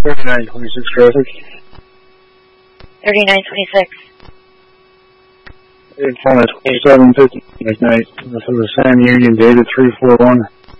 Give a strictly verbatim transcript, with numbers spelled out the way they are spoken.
thirty-nine twenty-six traffic. thirty-nine twenty-six. It's on a twenty-seven fifty McKnight. This is the Sam Union dated three four one.